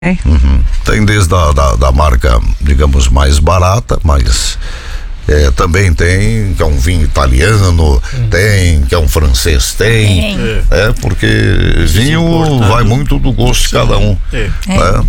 Tem desde da marca, digamos, mais barata, mas também tem, que é um vinho italiano, tem, que é um francês, tem. Porque vinho vai muito do gosto de cada um.